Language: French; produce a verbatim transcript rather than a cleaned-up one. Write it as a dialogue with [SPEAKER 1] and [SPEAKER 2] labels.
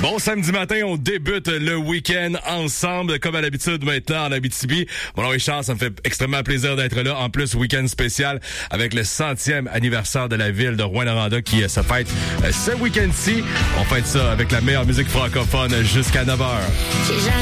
[SPEAKER 1] Bon samedi matin, on débute le week-end ensemble, comme à l'habitude maintenant en Abitibi. Mon nom est Charles, ça me fait extrêmement plaisir d'être là. En plus, week-end spécial avec le centième anniversaire de la ville de Rouyn-Noranda qui euh, se fête euh, ce week-end-ci. On fête ça avec la meilleure musique francophone jusqu'à neuf heures.